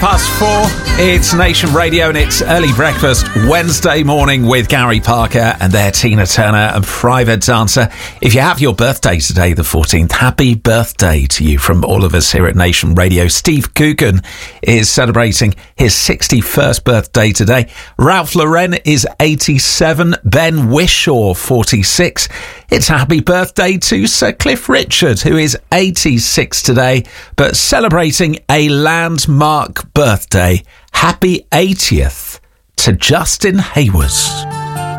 4:30, it's Nation Radio and it's Early Breakfast Wednesday morning with Gary Parker and their Tina Turner and Private Dancer. If you have your birthday today, the 14th, happy birthday to you from all of us here at Nation Radio. Steve Coogan is celebrating his 61st birthday today. Ralph Lauren is 87. Ben Whishaw, 46. It's happy birthday to Sir Cliff Richard, who is 86 today, but celebrating a landmark birthday. Happy 80th to Justin Hayward.